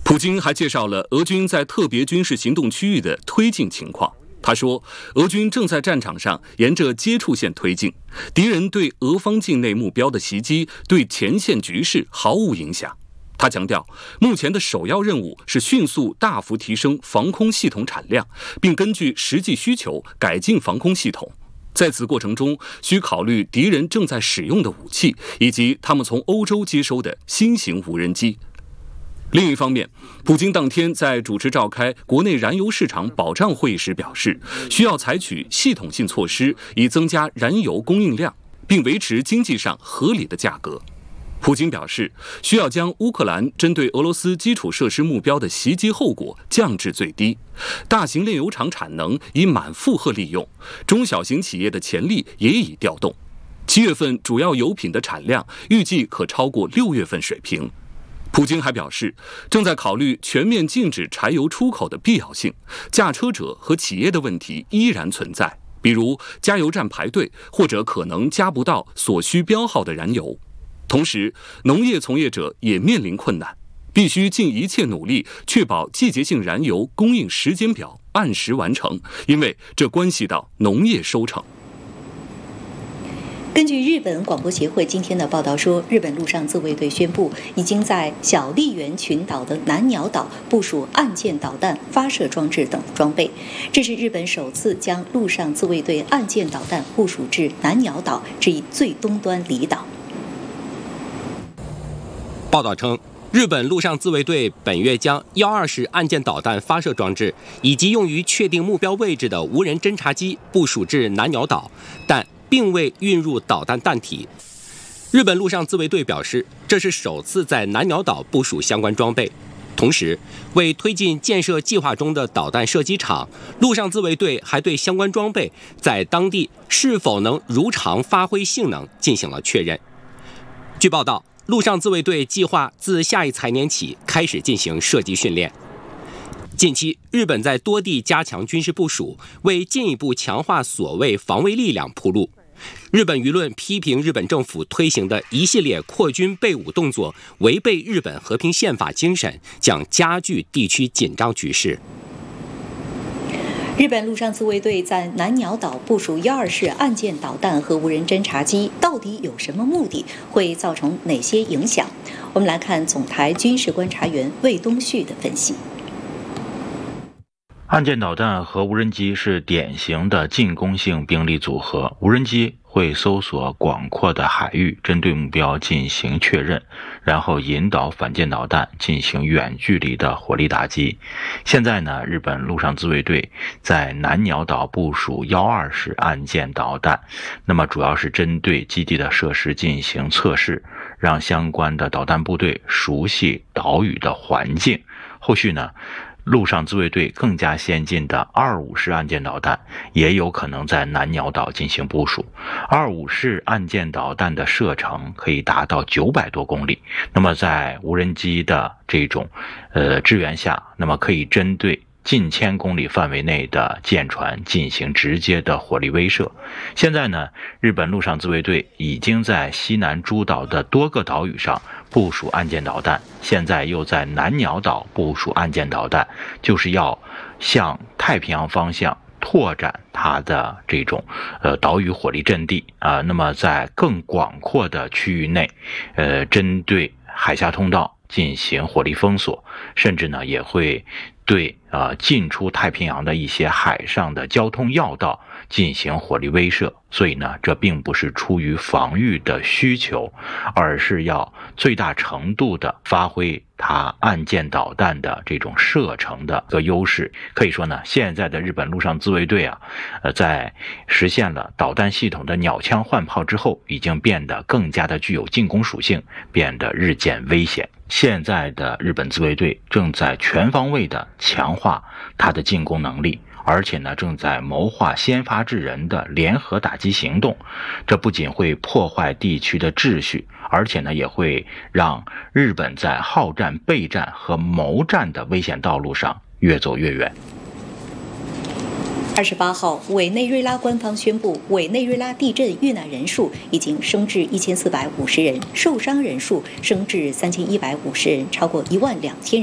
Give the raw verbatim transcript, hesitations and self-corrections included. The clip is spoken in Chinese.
普京还介绍了俄军在特别军事行动区域的推进情况。他说，俄军正在战场上沿着接触线推进，敌人对俄方境内目标的袭击对前线局势毫无影响。他强调，目前的首要任务是迅速大幅提升防空系统产量，并根据实际需求改进防空系统。在此过程中，需考虑敌人正在使用的武器，以及他们从欧洲接收的新型无人机。另一方面，普京当天在主持召开国内燃油市场保障会议时表示，需要采取系统性措施，以增加燃油供应量，并维持经济上合理的价格。普京表示，需要将乌克兰针对俄罗斯基础设施目标的袭击后果降至最低，大型炼油厂产能已满负荷利用，中小型企业的潜力也已调动。七月份主要油品的产量预计可超过六月份水平。普京还表示，正在考虑全面禁止柴油出口的必要性，驾车者和企业的问题依然存在，比如加油站排队或者可能加不到所需标号的燃油。同时，农业从业者也面临困难，必须尽一切努力确保季节性燃油供应时间表按时完成，因为这关系到农业收成。 根据日本广播协会今天的报道说，日本陆上自卫队宣布，已经在小笠原群岛的南鸟岛部署岸舰导弹发射装置等装备。这是日本首次将陆上自卫队岸舰导弹部署至南鸟岛之一最东端离岛。 报道称，日本陆上自卫队本月将幺二式岸舰导弹发射装置以及用于确定目标位置的无人侦察机部署至南鸟岛，但并未运入导弹弹体。日本陆上自卫队表示，这是首次在南鸟岛部署相关装备。同时，为推进建设计划中的导弹射击场，陆上自卫队还对相关装备在当地是否能如常发挥性能进行了确认。据报道，陆上自卫队计划自下一财年起开始进行射击训练。近期，日本在多地加强军事部署，为进一步强化所谓防卫力量铺路。日本舆论批评日本政府推行的一系列扩军备武动作违背日本和平宪法精神，将加剧地区紧张局势。 日本陆上自卫队在南鸟岛部署幺二式岸舰导弹和无人侦察机，到底有什么目的？会造成哪些影响？我们来看总台军事观察员魏东旭的分析。 岸舰导弹和无人机是典型的进攻性兵力组合，无人机会搜索广阔的海域，针对目标进行确认，然后引导反舰导弹进行远距离的火力打击。现在呢，日本陆上自卫队在南鸟岛部署幺二式岸舰导弹，那么主要是针对基地的设施进行测试，让相关的导弹部队熟悉岛屿的环境。后续呢，陆上自卫队更加先进的二五式岸舰导弹也有可能在南鸟岛进行部署。二五式岸舰导弹的射程可以达到九百多公里，那么在无人机的这种呃支援下，那么可以针对近千公里范围内的舰船进行直接的火力威慑。现在呢，日本陆上自卫队已经在西南诸岛的多个岛屿上部署岸舰导弹，现在又在南鸟岛部署岸舰导弹，就是要向太平洋方向拓展它的这种呃岛屿火力阵地啊、呃。那么在更广阔的区域内，呃，针对海峡通道进行火力封锁，甚至呢也会对呃进出太平洋的一些海上的交通要道进行火力威慑。所以呢，这并不是出于防御的需求，而是要最大程度的发挥它岸舰导弹的这种射程的个优势。可以说呢，现在的日本陆上自卫队啊，呃，在实现了导弹系统的鸟枪换炮之后，已经变得更加的具有进攻属性，变得日渐危险。现在的日本自卫队正在全方位的强化它的进攻能力，而且呢，正在谋划先发制人的联合打击行动。这不仅会破坏地区的秩序，而且呢，也会让日本在好战、备战和谋战的危险道路上越走越远。 二十八号，委内瑞拉官方宣布，委内瑞拉地震遇难人数已经升至一千四百五十人，受伤人数升至三千一百五十人，超过一万两千人。